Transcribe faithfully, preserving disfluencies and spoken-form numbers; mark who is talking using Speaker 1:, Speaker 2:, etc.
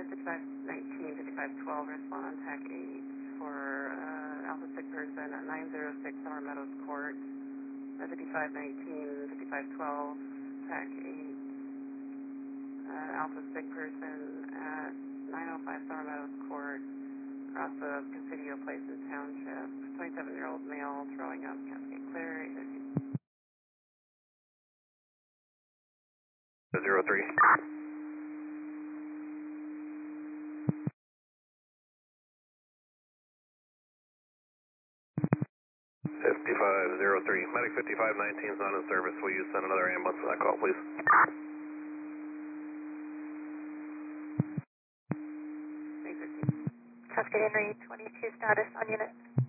Speaker 1: fifty-five nineteen, fifty-five twelve, respond, TAC eight for uh, Alpha Sick Person at nine oh six Summer Meadows Court. Uh, fifty-five nineteen, fifty-five twelve, TAC eight, uh, Alpha Sick Person at nine oh five Summer Meadows Court, across the Presidio Place in Township. twenty-seven-year-old male throwing up, Cascade Clear.
Speaker 2: zero three. fifty-five zero three. Medic fifty-five nineteen is not in service. Will you send another ambulance for that call, please?
Speaker 1: Cascade Henry twenty-two status on unit.